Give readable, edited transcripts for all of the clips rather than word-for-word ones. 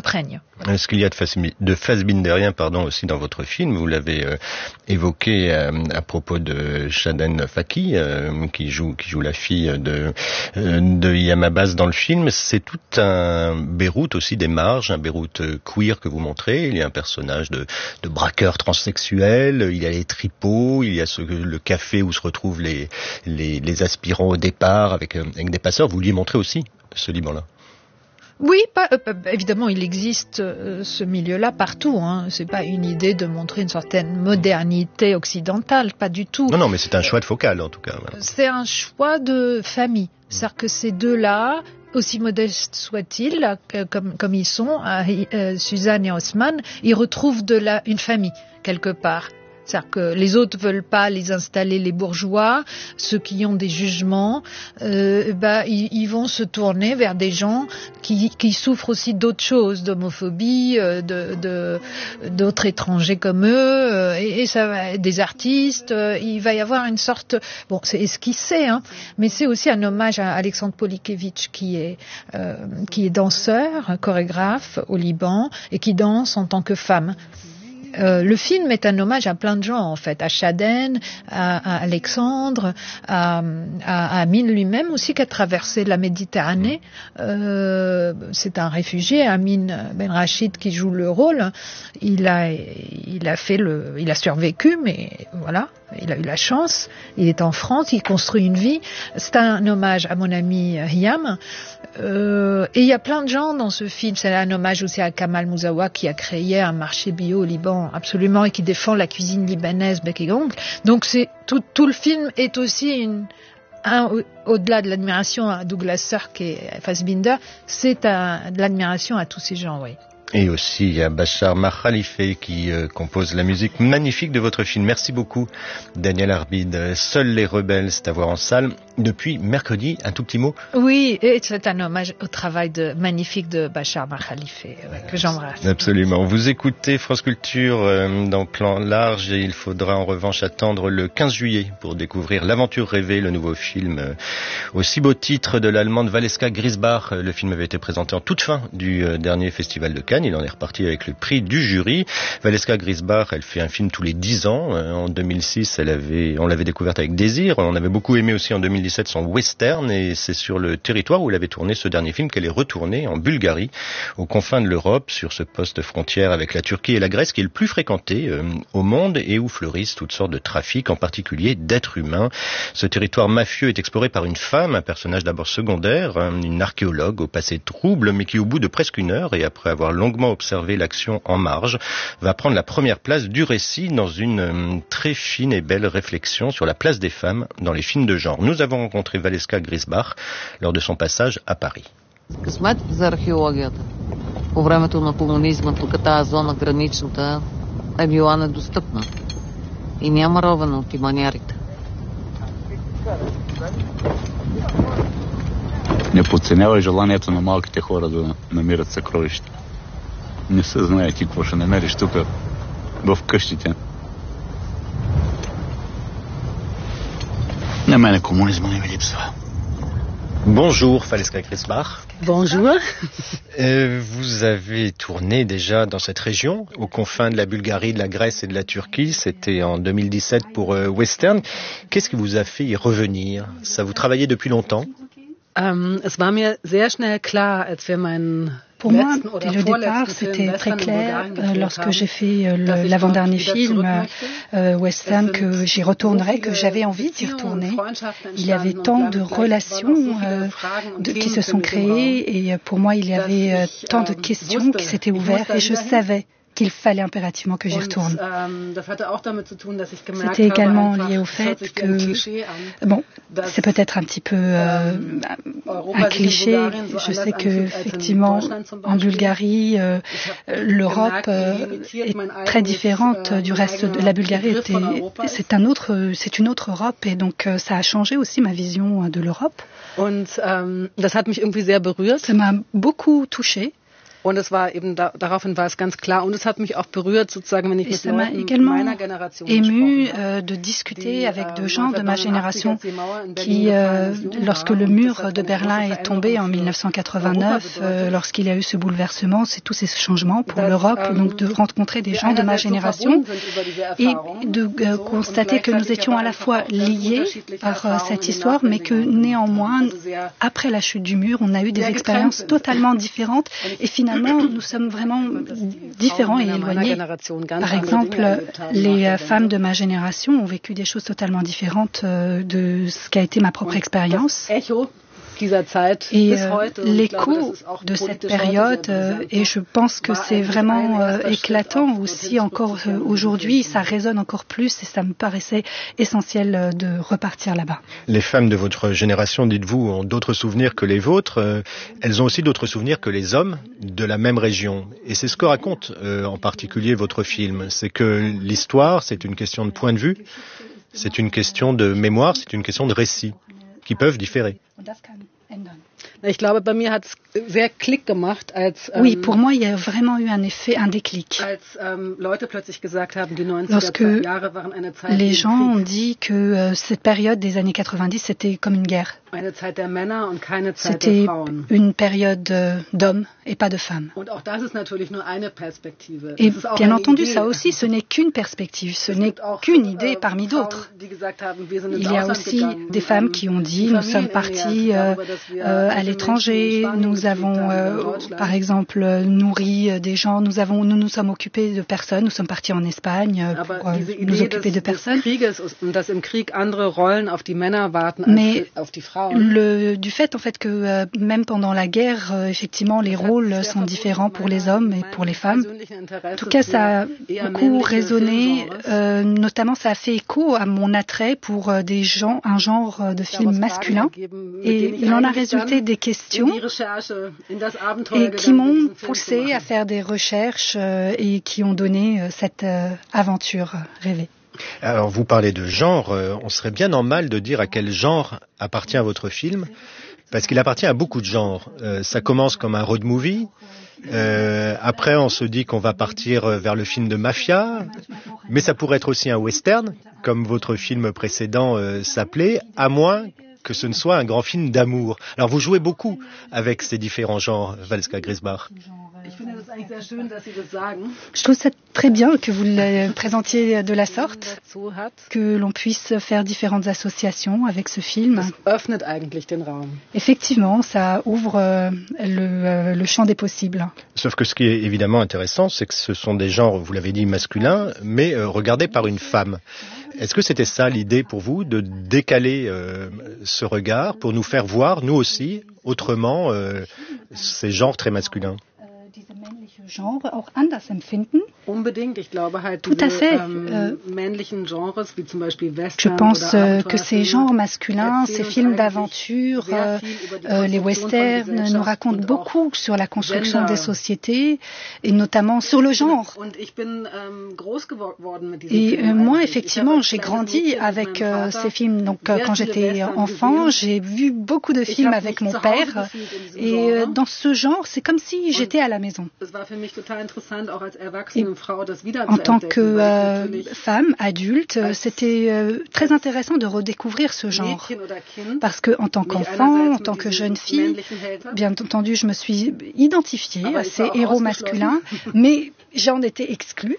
imprègne. Est-ce qu'il y a de Fassbinderien aussi dans votre film? Vous l'avez évoqué à propos de Shaden Faki, qui joue la fille de Yam Abbas dans le film. C'est tout un Beyrouth aussi des marges, un Beyrouth queer que vous montrez. Il y a un personnage de braqueur transsexuel, il y a les tripots, il y a le café où se retrouvent les aspirants au départ avec des passeurs. Vous lui montrez aussi ce Liban-là? Oui, évidemment, il existe ce milieu-là partout. C'est pas une idée de montrer une certaine modernité occidentale, pas du tout. Non, mais c'est un choix de focal en tout cas. Voilà. C'est un choix de famille. C'est-à-dire que ces deux-là, aussi modestes soient-ils, comme ils sont, Suzanne et Osman, ils retrouvent une famille quelque part. C'est-à-dire que les autres veulent pas les installer, les bourgeois, ceux qui ont des jugements, ils vont se tourner vers des gens qui souffrent aussi d'autres choses, d'homophobie, d'autres étrangers comme eux, et ça va, des artistes. Il va y avoir une sorte, c'est esquissé, mais c'est aussi un hommage à Alexandre Polikevitch qui est danseur, chorégraphe au Liban et qui danse en tant que femme. Le film est un hommage à plein de gens, en fait, à Shaden, à Alexandre, à Amin lui-même aussi, qui a traversé la Méditerranée. C'est un réfugié, Amin Ben Rachid, qui joue le rôle. Il a survécu, mais voilà, il a eu la chance. Il est en France, il construit une vie. C'est un hommage à mon ami Hiam. Et il y a plein de gens dans ce film. C'est un hommage aussi à Kamal Mouzawa, qui a créé un marché bio au Liban, absolument, et qui défend la cuisine libanaise bec et ongle. Donc c'est tout le film est aussi au-delà de l'admiration à Douglas Sirk et Fassbinder, c'est de l'admiration à tous ces gens, oui. Et aussi il y a Bachar Makhalife qui compose la musique magnifique de votre film. Merci beaucoup Daniel Arbid. Seuls les rebelles, c'est à voir en salle depuis mercredi. Un tout petit mot? Oui, et c'est un hommage au travail magnifique de Bachar Makhalife que j'embrasse. Absolument. Vous écoutez France Culture dans Plan Large et il faudra en revanche attendre le 15 juillet pour découvrir L'Aventure rêvée, le nouveau film au si beau titre de l'allemande Valeska Grisbach. Le film avait été présenté en toute fin du dernier festival de Cannes. Il en est reparti avec le prix du jury. Valeska Grisbach, elle fait un film tous les 10 ans. En 2006, on l'avait découverte avec Désir. On avait beaucoup aimé aussi en 2017 son western, et c'est sur le territoire où elle avait tourné ce dernier film qu'elle est retournée en Bulgarie, aux confins de l'Europe, sur ce poste frontière avec la Turquie et la Grèce qui est le plus fréquenté au monde et où fleurissent toutes sortes de trafics, en particulier d'êtres humains. Ce territoire mafieux est exploré par une femme, un personnage d'abord secondaire, une archéologue au passé trouble, mais qui au bout de presque une heure, et après avoir longuement observé l'action en marge, va prendre la première place du récit dans une très fine et belle réflexion sur la place des femmes dans les films de genre. Nous avons rencontré Valeska Grisbach lors de son passage à Paris. Късмет за археологията. По времето на комунизма тук тази зона граничната е била недостъпна. И няма ровена от иманярите. Не подценявай желанието на малките хора да намират съкровища. Не се знае ти какво ще намериш тук в къщите. На мене комунизма не ми липсва. Bonjour Valeska Grisbach. Bonjour. Vous avez tourné déjà dans cette région, aux confins de la Bulgarie, de la Grèce et de la Turquie. C'était en 2017 pour Western. Qu'est-ce qui vous a fait y revenir? Ça vous travaillait depuis longtemps? Es war mir sehr schnell klar, als wir meinen Pour moi, dès le départ, c'était très clair lorsque j'ai fait l'avant-dernier film, Western, que j'y retournerais, que j'avais envie d'y retourner. Il y avait tant de relations qui se sont créées et pour moi, il y avait tant de questions qui s'étaient ouvertes et je savais qu'il fallait impérativement que j'y retourne. C'était également lié au fait que, c'est peut-être un petit peu un cliché. Je sais que effectivement, en Bulgarie, l'Europe est très différente du reste de la Bulgarie. C'est une autre Europe et donc ça a changé aussi ma vision de l'Europe. Das hat mich irgendwie sehr berührt. Ça m'a beaucoup touchée. Und es war eben daraufhin war es ganz klar und es hat mich auch berührt sozusagen wenn ich mit Leuten meiner Generation ému de discuter avec des gens de ma génération qui lorsque le mur de Berlin est tombé en 1989 lorsqu'il y a eu ce bouleversement, c'est tous ces changements pour l'Europe, donc de rencontrer des gens de ma génération et de constater que nous étions à la fois liés par cette histoire mais que néanmoins après la chute du mur, on a eu des expériences totalement différentes et finalement nous sommes vraiment différents et éloignés. Par exemple, les femmes de ma génération ont vécu des choses totalement différentes de ce qu'a été ma propre expérience. Et l'écho de cette période, et je pense que c'est vraiment éclatant aussi encore aujourd'hui, ça résonne encore plus et ça me paraissait essentiel de repartir là-bas. Les femmes de votre génération, dites-vous, ont d'autres souvenirs que les vôtres. Elles ont aussi d'autres souvenirs que les hommes de la même région. Et c'est ce que raconte en particulier votre film. C'est que l'histoire, c'est une question de point de vue, c'est une question de mémoire, c'est une question de récit, qui peuvent différer. Ich glaube, bei mir hat es sehr Klick gemacht, als oui, pour moi, il y a vraiment eu un effet, un déclic. Als Leute plötzlich gesagt haben, die 90er Jahre waren eine Zeit les gens ont dit que cette période des années 90, c'était comme une guerre. Eine Zeit der Männer und keine Zeit c'était der Frauen. Une période d'hommes et pas de femmes. Und auch das ist natürlich nur eine Perspektive. Et bien entendu, ça aussi, ce n'est qu'une perspective, ce n'est qu'une idée parmi d'autres. Il y a aussi des femmes qui ont dit, nous sommes partis à l'étranger, nous avons par exemple nourri des gens, nous nous sommes occupés de personnes, nous sommes partis en Espagne pour nous occuper de personnes. Mais du fait en fait que même pendant la guerre, effectivement, les rôles sont différents pour les hommes et pour les femmes. En tout cas, ça a beaucoup résonné, notamment ça a fait écho à mon attrait pour un genre de film masculin. Et il en a résulté des questions et qui m'ont poussé à faire des recherches et qui ont donné cette aventure rêvée. Alors vous parlez de genre, on serait bien en mal de dire à quel genre appartient votre film, parce qu'il appartient à beaucoup de genres. Ça commence comme un road movie, après on se dit qu'on va partir vers le film de mafia, mais ça pourrait être aussi un western, comme votre film précédent s'appelait, à moins que ce ne soit un grand film d'amour. Alors vous jouez beaucoup avec ces différents genres, Valeska Griesbach. Je trouve ça très bien que vous le présentiez de la sorte, que l'on puisse faire différentes associations avec ce film. Effectivement, ça ouvre le champ des possibles. Sauf que ce qui est évidemment intéressant, c'est que ce sont des genres, vous l'avez dit, masculins, mais regardés par une femme. Est-ce que c'était ça l'idée pour vous, de décaler ce regard pour nous faire voir, nous aussi, autrement, ces genres très masculins? Genre auch anders empfinden. Unbedingt, ich glaube halt tout à fait. Männlichen Genres, wie zum Beispiel Je pense que ces genres masculins, ces films d'aventure, les westerns nous racontent beaucoup sur la construction des sociétés et notamment sur le genre. Et moi, effectivement, j'ai grandi avec ces films. Donc, quand j'étais enfant, j'ai vu beaucoup de films avec mon père. Et dans ce genre, c'est comme si j'étais à la maison. Et en tant que femme adulte, c'était très intéressant de redécouvrir ce genre. Parce que en tant qu'enfant, en tant que jeune fille, bien entendu, je me suis identifiée à ces héros masculins, mais j'en étais exclue.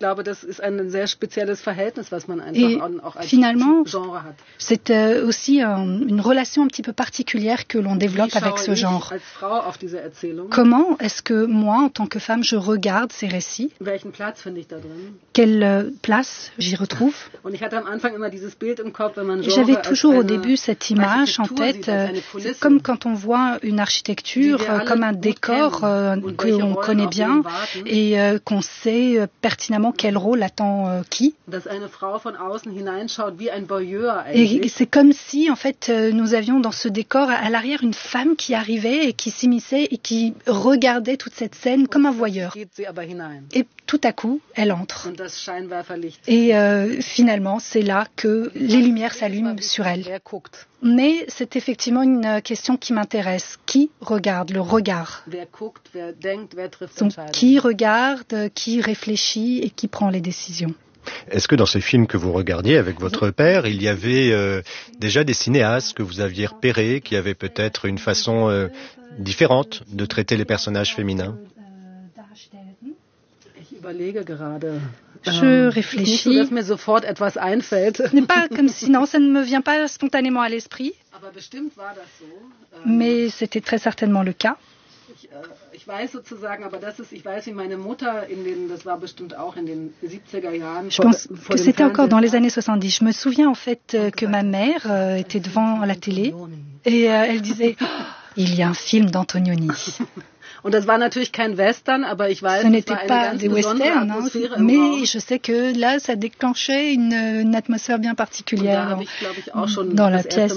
Et finalement, c'est aussi une relation un petit peu particulière que l'on développe avec ce genre. Comment est-ce que moi, en tant que femme, je regarde ces récits? Quelle place j'y retrouve? J'avais toujours au début cette image en tête, comme quand on voit une architecture, comme un décor que l'on connaît bien et qu'on sait pertinemment quel rôle attend qui. Et c'est comme si, en fait, nous avions dans ce décor à l'arrière une femme qui arrivait et qui s'immisçait et qui regardait toute cette scène comme un voyeur. Et tout à coup, elle entre. Et finalement, c'est là que les lumières s'allument sur elle. Mais c'est effectivement une question qui m'intéresse. qui regarde, le regard. Donc, qui regarde, qui réfléchit et qui prend les décisions. Est-ce que dans ce film que vous regardiez avec votre père, il y avait déjà des cinéastes que vous aviez repérés, qui avaient peut-être une façon différente de traiter les personnages féminins? Je réfléchis. Ce n'est pas comme si, non, ça ne me vient pas spontanément à l'esprit. Mais c'était très certainement le cas. Je pense que c'était encore dans les années 70. Je me souviens en fait que ma mère était devant la télé et elle disait « Il y a un film d'Antonioni ». Ce n'était pas des westerns, hein, mais je sais que là, ça déclenchait une atmosphère bien particulière dans la pièce.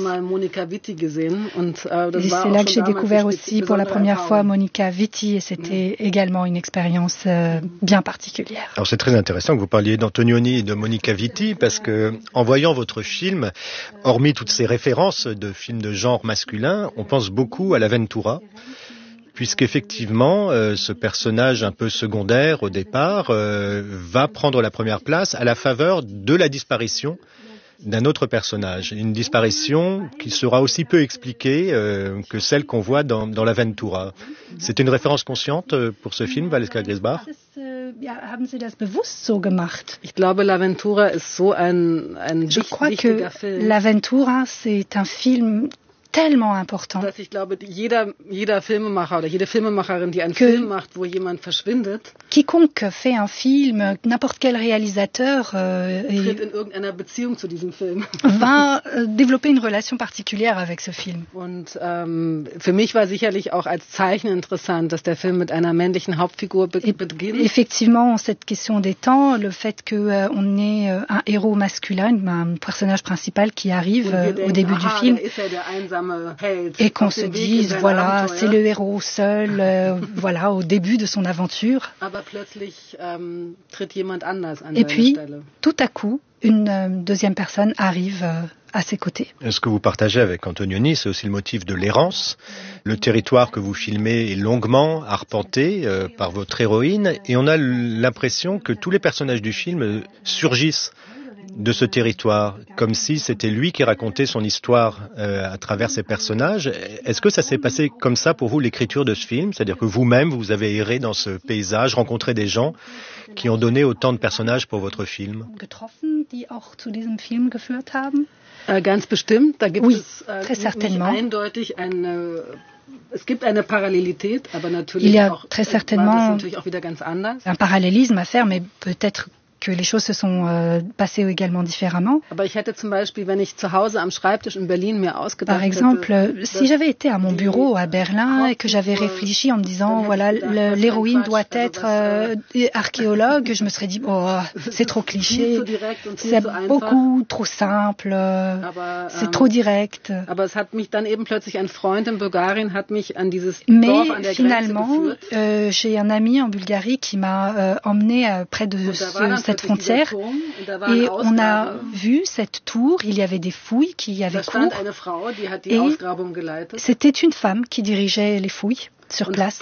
Et c'est là que j'ai découvert aussi pour la première fois Monica Vitti, et c'était également une expérience bien particulière. Alors c'est très intéressant que vous parliez d'Antonioni et de Monica Vitti, parce que en voyant votre film, hormis toutes ces références de films de genre masculin, on pense beaucoup à l'Avventura. Puisqu'effectivement, ce personnage un peu secondaire au départ va prendre la première place à la faveur de la disparition d'un autre personnage. Une disparition qui sera aussi peu expliquée que celle qu'on voit dans l'Avventura. C'est une référence consciente pour ce film, Valeska Griesbach? Haben Sie das bewusst so gemacht? Ich glaube, l'Avventura ist so ein Je crois que l'Avventura, c'est un film tellement important. Dass ich glaube, jeder Filmemacher oder jede Filmemacherin, die einen Film macht, wo jemand verschwindet, quiconque fait un film, n'importe quel réalisateur tritt in irgendeiner Beziehung zu diesem Film. Va développer une relation particulière avec ce film. Und für mich war sicherlich auch als Zeichen interessant, dass der Film mit einer männlichen Hauptfigur beginnt. Effectivement, cette question des temps, le fait que on ait un héros masculin, un personnage principal qui arrive au début du film. Et qu'on se dise, voilà, c'est le héros seul, voilà, au début de son aventure. Et puis, tout à coup, une deuxième personne arrive à ses côtés. Ce que vous partagez avec Antonioni, c'est aussi le motif de l'errance. Le territoire que vous filmez est longuement arpenté par votre héroïne, et on a l'impression que tous les personnages du film surgissent de ce territoire, comme si c'était lui qui racontait son histoire à travers ses personnages. Est-ce que ça s'est passé comme ça pour vous, l'écriture de ce film? C'est-à-dire que vous-même, vous avez erré dans ce paysage, rencontré des gens qui ont donné autant de personnages pour votre film? Getroffen, die auch zu diesem Film geführt haben? Ganz bestimmt. Da gibt es très certainement. Eindeutig es gibt eine Parallelität, aber natürlich Il y a auch, très certainement natürlich auch wieder ganz anders. Un parallélisme à faire, mais peut-être que les choses se sont passées également différemment. Aber ich hätte zum Beispiel, wenn ich zu Hause am Schreibtisch in Berlin mir ausgedacht Par exemple, si j'avais été à mon bureau à Berlin et que j'avais réfléchi en me disant, voilà, l'héroïne doit être archéologue, je me serais dit, oh, c'est trop cliché, c'est beaucoup trop simple, c'est trop direct. Mais finalement, j'ai un ami en Bulgarie qui m'a emmené près de cette frontière et on a vu cette tour, il y avait des fouilles qui avaient cours et c'était une femme qui dirigeait les fouilles sur place.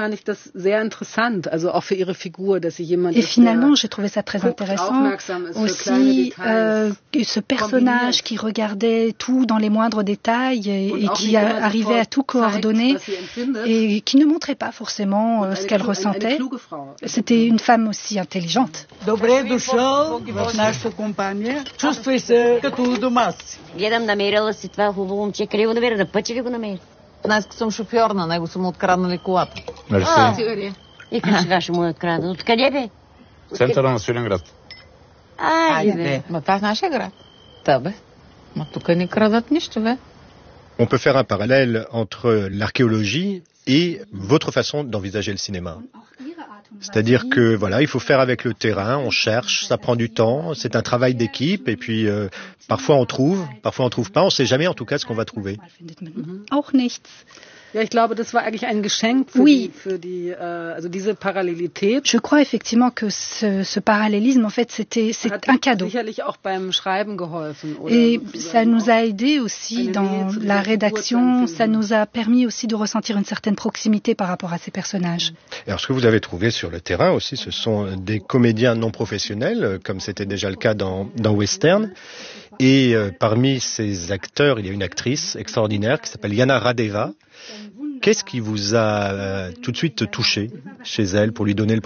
Et finalement, j'ai trouvé ça très intéressant aussi, ce personnage qui regardait tout dans les moindres détails et qui arrivait à tout coordonner et qui ne montrait pas forcément ce qu'elle ressentait. C'était une femme aussi intelligente. Добре дошъл в нашата компания. Чувствай се като у дома си. Гледам, намерила си това хубаво момче. Къде го намери? На път ли го намери? Днес съм шофьор, на него са му откраднали колата. Мерси. И как сега ще му е откраднал? Откъде бе? Центъра на Свиленград. Айде. Ма това в нашия град. Та бе. Ма тук не крадат нищо, бе. On peut faire un parallèle entre l'archéologie et votre façon d'envisager le cinéma. C'est-à-dire que voilà, il faut faire avec le terrain, on cherche, ça prend du temps, c'est un travail d'équipe et puis parfois on trouve pas, on ne sait jamais en tout cas ce qu'on va trouver. Auch nichts. Ja, ich glaube, das war eigentlich ein Geschenk für diese Parallelität. Je crois effectivement que ce parallélisme, en fait, c'est un cadeau. Sicherlich auch beim Schreiben geholfen. Et ça nous a aidé aussi dans la rédaction. Ça nous a permis aussi de ressentir une certaine proximité par rapport à ces personnages. Et alors, ce que vous avez trouvé sur le terrain aussi, ce sont des comédiens non professionnels, comme c'était déjà le cas dans Western. Et parmi ces acteurs, il y a une actrice extraordinaire qui s'appelle Yana Radeva. Qu'est-ce qui vous a tout de suite touché chez elle pour lui donner le